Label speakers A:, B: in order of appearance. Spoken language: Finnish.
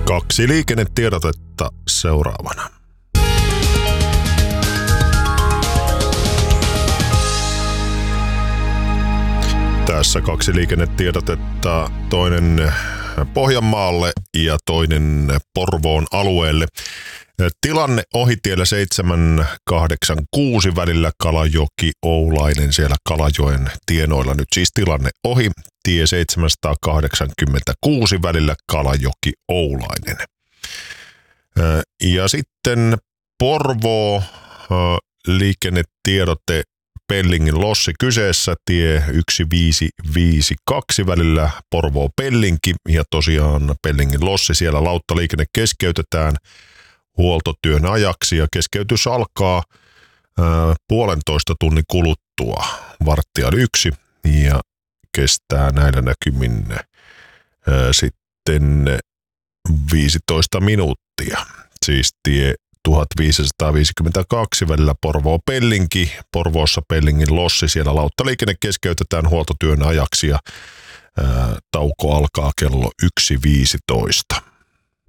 A: 2 liikennetiedotetta seuraavana. Tässä 2 liikennetiedotetta, toinen Pohjanmaalle ja toinen Porvoon alueelle. Tilanne ohitiellä 786 välillä Kalajoki-Oulainen siellä Kalajoen tienoilla. Nyt siis tilanne ohi, tie 786 välillä Kalajoki-Oulainen. Ja sitten Porvoo liikennetiedote, Pellingin lossi kyseessä, tie 1552 välillä Porvoo-Pellinki ja tosiaan Pellingin lossi, siellä lauttaliikenne keskeytetään huoltotyön ajaksi ja keskeytys alkaa 1,5 tunnin kuluttua 1:15 ja kestää näillä näkymin sitten 15 minuuttia. Siis tie 1552 välillä Porvoo-Pellinki, Porvoossa Pellingin lossi, siellä lauttaliikenne keskeytetään huoltotyön ajaksi ja tauko alkaa kello 1:15.